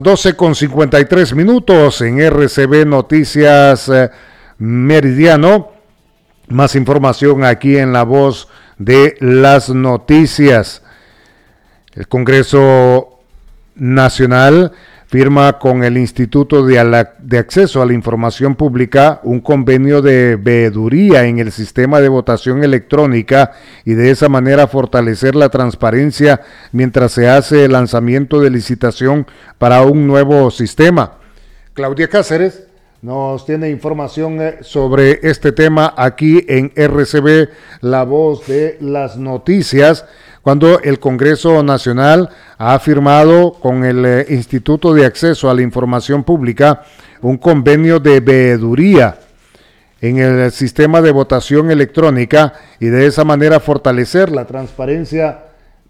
12:53 en RCB Noticias Meridiano. Más información aquí en La Voz de las Noticias. El Congreso Nacional firma con el Instituto de Acceso a la Información Pública un convenio de veeduría en el sistema de votación electrónica y de esa manera fortalecer la transparencia mientras se hace el lanzamiento de licitación para un nuevo sistema. Claudia Cáceres nos tiene información sobre este tema aquí en RCB, La Voz de las Noticias, cuando el Congreso Nacional ha firmado con el Instituto de Acceso a la Información Pública un convenio de veeduría en el sistema de votación electrónica y de esa manera fortalecer la transparencia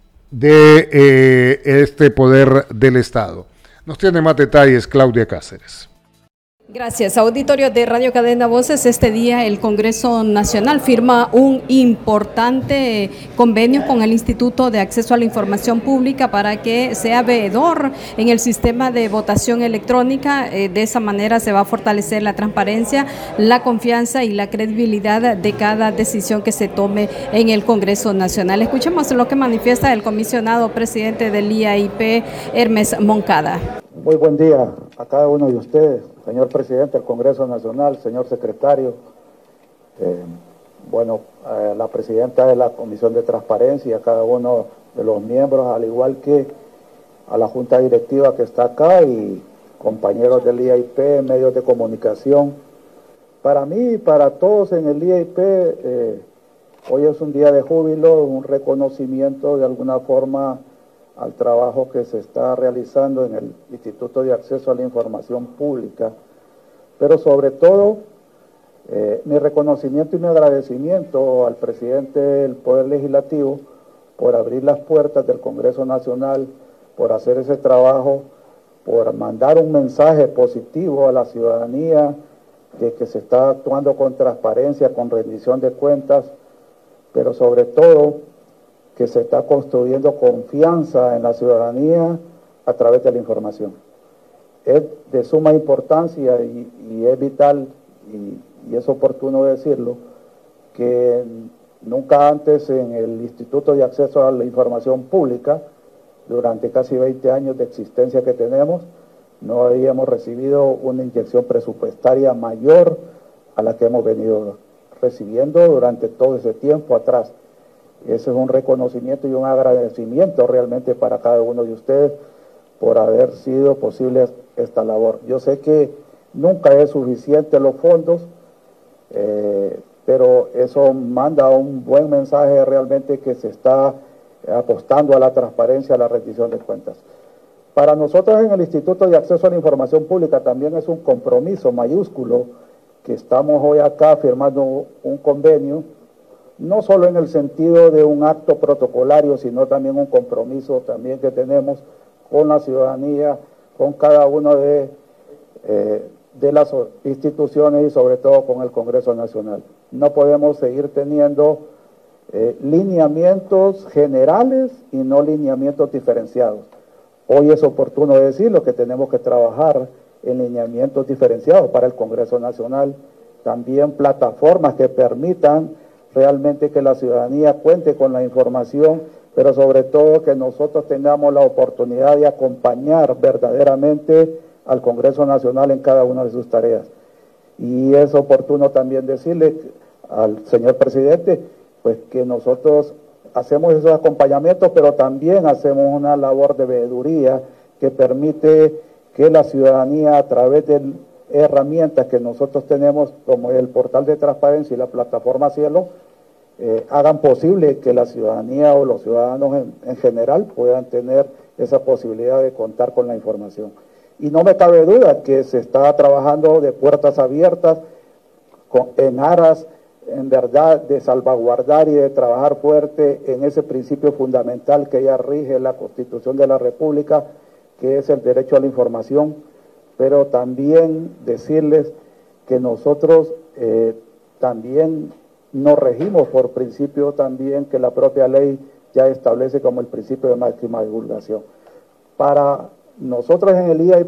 de este poder del Estado. Nos tiene más detalles Claudia Cáceres. Gracias. Auditorio de Radio Cadena Voces, este día el Congreso Nacional firma un importante convenio con el Instituto de Acceso a la Información Pública para que sea veedor en el sistema de votación electrónica. De esa manera se va a fortalecer la transparencia, la confianza y la credibilidad de cada decisión que se tome en el Congreso Nacional. Escuchemos lo que manifiesta el comisionado presidente del IAIP, Hermes Moncada. Muy buen día a cada uno de ustedes, señor presidente del Congreso Nacional, señor secretario, la presidenta de la Comisión de Transparencia, a cada uno de los miembros, al igual que a la Junta Directiva que está acá y compañeros del IAIP, medios de comunicación. Para mí y para todos en el IAIP, hoy es un día de júbilo, un reconocimiento de alguna forma al trabajo que se está realizando en el Instituto de Acceso a la Información Pública, pero sobre todo mi reconocimiento y mi agradecimiento al presidente del Poder Legislativo por abrir las puertas del Congreso Nacional, por hacer ese trabajo, por mandar un mensaje positivo a la ciudadanía de que se está actuando con transparencia, con rendición de cuentas, pero sobre todo que se está construyendo confianza en la ciudadanía a través de la información. Es de suma importancia y es vital, y es oportuno decirlo, que nunca antes en el Instituto de Acceso a la Información Pública, durante casi 20 años de existencia que tenemos, no habíamos recibido una inyección presupuestaria mayor a la que hemos venido recibiendo durante todo ese tiempo atrás. Ese es un reconocimiento y un agradecimiento realmente para cada uno de ustedes por haber sido posible esta labor. Yo sé que nunca es suficiente los fondos, pero eso manda un buen mensaje realmente que se está apostando a la transparencia, a la rendición de cuentas. Para nosotros en el Instituto de Acceso a la Información Pública también es un compromiso mayúsculo que estamos hoy acá firmando un convenio, no solo en el sentido de un acto protocolario, sino también un compromiso también que tenemos con la ciudadanía, con cada una de las instituciones y sobre todo con el Congreso Nacional. No podemos seguir teniendo lineamientos generales y no lineamientos diferenciados. Hoy es oportuno decirlo que tenemos que trabajar en lineamientos diferenciados para el Congreso Nacional, también plataformas que permitan realmente que la ciudadanía cuente con la información, pero sobre todo que nosotros tengamos la oportunidad de acompañar verdaderamente al Congreso Nacional en cada una de sus tareas. Y es oportuno también decirle al señor presidente, pues que nosotros hacemos esos acompañamientos, pero también hacemos una labor de veeduría que permite que la ciudadanía, a través de herramientas que nosotros tenemos, como el portal de transparencia y la plataforma Cielo, hagan posible que la ciudadanía o los ciudadanos en general puedan tener esa posibilidad de contar con la información. Y no me cabe duda que se está trabajando de puertas abiertas en aras, en verdad, de salvaguardar y de trabajar fuerte en ese principio fundamental que ya rige la Constitución de la República, que es el derecho a la información, pero también decirles que nosotros también nos regimos por principio también que la propia ley ya establece como el principio de máxima divulgación. Para nosotros en el IAIP